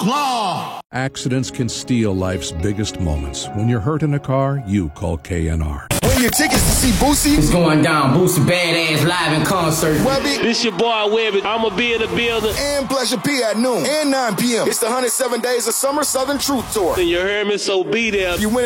claw. Accidents can steal life's biggest moments. When you're hurt in a car, you call KNR. Win your tickets to see Boosie. It's going down. Boosie Badass live in concert. Webby. This your boy Webby. I'ma be in the building. And Pleasure P at noon and 9 p.m. It's the 107 Days of Summer Southern Truth Tour. And you heard me, so be there. You win